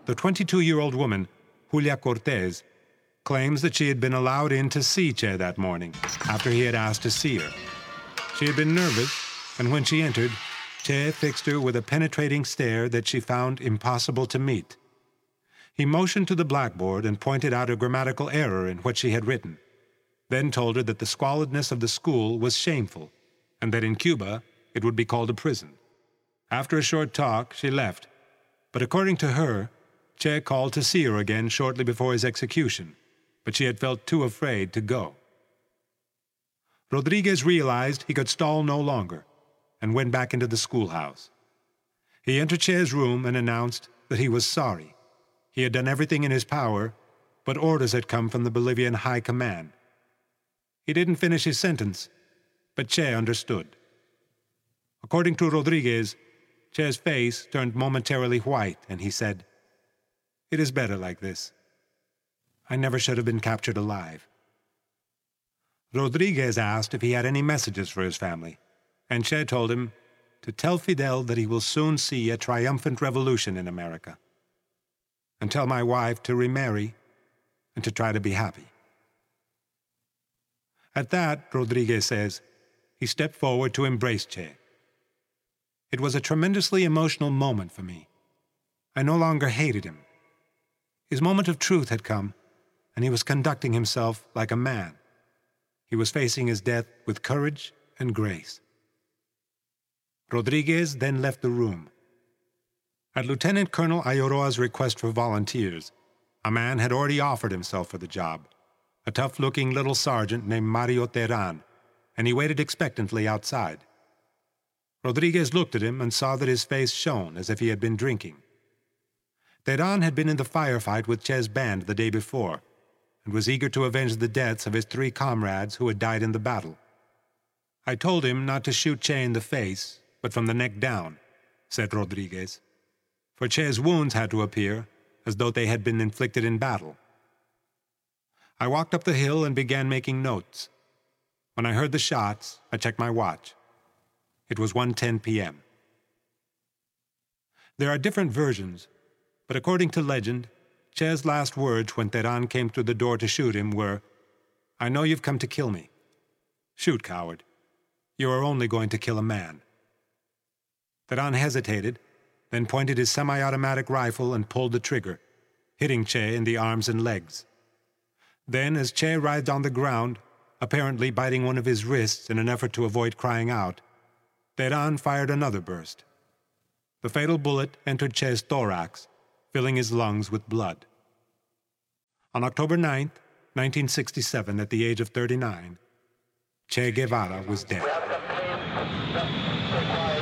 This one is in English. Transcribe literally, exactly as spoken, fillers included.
the twenty-two-year-old woman, Julia Cortez, claims that she had been allowed in to see Che that morning after he had asked to see her. She had been nervous, and when she entered, Che fixed her with a penetrating stare that she found impossible to meet. He motioned to the blackboard and pointed out a grammatical error in what she had written, then told her that the squalidness of the school was shameful, and that in Cuba it would be called a prison. After a short talk, she left, but according to her, Che called to see her again shortly before his execution, but she had felt too afraid to go. Rodriguez realized he could stall no longer and went back into the schoolhouse. He entered Che's room and announced that he was sorry. He had done everything in his power, but orders had come from the Bolivian High Command. He didn't finish his sentence, but Che understood. According to Rodriguez, Che's face turned momentarily white, and he said, "It is better like this. I never should have been captured alive." Rodriguez asked if he had any messages for his family, and Che told him to tell Fidel that he will soon see a triumphant revolution in America, and tell my wife to remarry and to try to be happy. At that, Rodriguez says, he stepped forward to embrace Che. It was a tremendously emotional moment for me. I no longer hated him. His moment of truth had come, and he was conducting himself like a man. He was facing his death with courage and grace. Rodriguez then left the room. At Lieutenant Colonel Ayoroa's request for volunteers, a man had already offered himself for the job, a tough-looking little sergeant named Mario Terán, and he waited expectantly outside. Rodriguez looked at him and saw that his face shone as if he had been drinking. Terán had been in the firefight with Che's band the day before, and was eager to avenge the deaths of his three comrades who had died in the battle. "I told him not to shoot Che in the face, but from the neck down," said Rodriguez, for Che's wounds had to appear as though they had been inflicted in battle. I walked up the hill and began making notes. When I heard the shots, I checked my watch. It was one ten p m There are different versions, but according to legend, Che's last words when Terán came through the door to shoot him were, "I know you've come to kill me. Shoot, coward. You are only going to kill a man." Terán hesitated, then pointed his semi-automatic rifle and pulled the trigger, hitting Che in the arms and legs. Then, as Che writhed on the ground, apparently biting one of his wrists in an effort to avoid crying out, Terán fired another burst. The fatal bullet entered Che's thorax, filling his lungs with blood. On October ninth, nineteen sixty-seven, at the age of thirty-nine, Che Guevara was dead.